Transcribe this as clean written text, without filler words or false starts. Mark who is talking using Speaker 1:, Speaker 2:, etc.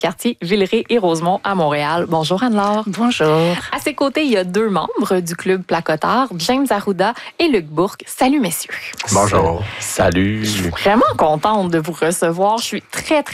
Speaker 1: quartier Villeray et Rosemont à Montréal. Bonjour Anne-Laure.
Speaker 2: Bonjour.
Speaker 1: À ses côtés, il y a 2 membres du club Placotard, James Arruda et Luc Bourque. Salut messieurs.
Speaker 3: Bonjour.
Speaker 4: Salut.
Speaker 1: Je suis vraiment contente de vous recevoir. Je suis très